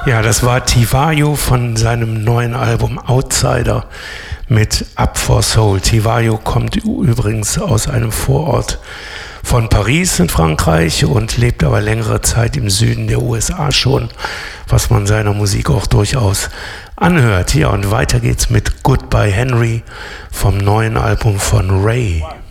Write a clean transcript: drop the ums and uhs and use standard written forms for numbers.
Ja, das war Tivayo von seinem neuen Album Outsider mit Up for Soul. Tivayo kommt übrigens aus einem Vorort von Paris in Frankreich und lebt aber längere Zeit im Süden der USA schon, was man seiner Musik auch durchaus anhört. Ja, und weiter geht's mit Goodbye Henry vom neuen Album von Ray. 1,